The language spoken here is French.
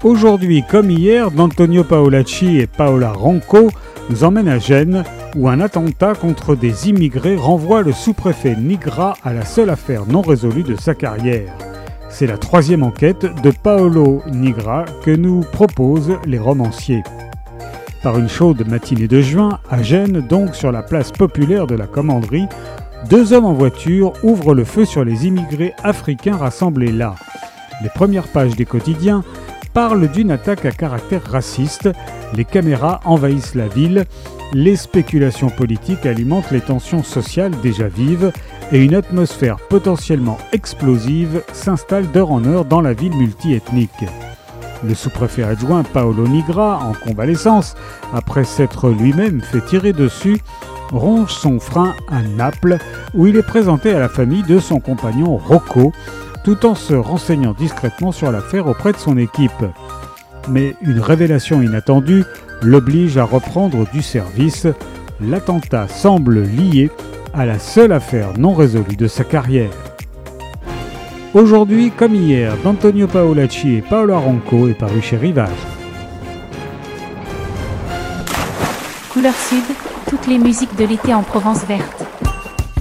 Aujourd'hui comme hier, d'Antonio Paolacci et Paola Ronco nous emmènent à Gênes, où un attentat contre des immigrés renvoie le sous-préfet Nigra à la seule affaire non résolue de sa carrière. C'est la troisième enquête de Paolo Nigra que nous proposent les romanciers. Par une chaude matinée de juin, à Gênes, donc sur la place populaire de la Commanderie, deux hommes en voiture ouvrent le feu sur les immigrés africains rassemblés là. Les premières pages des quotidiens parlent d'une attaque à caractère raciste, les caméras envahissent la ville, les spéculations politiques alimentent les tensions sociales déjà vives et une atmosphère potentiellement explosive s'installe d'heure en heure dans la ville multiethnique. Le sous-préfet adjoint Paolo Nigra, en convalescence, après s'être lui-même fait tirer dessus, ronge son frein à Naples, où il est présenté à la famille de son compagnon Rocco, tout en se renseignant discrètement sur l'affaire auprès de son équipe. Mais une révélation inattendue l'oblige à reprendre du service. L'attentat semble lié à la seule affaire non résolue de sa carrière. Aujourd'hui, comme hier, d'Antonio Paolacci et Paola Ronco est paru chez Rivage. Couleur Sud, toutes les musiques de l'été en Provence verte.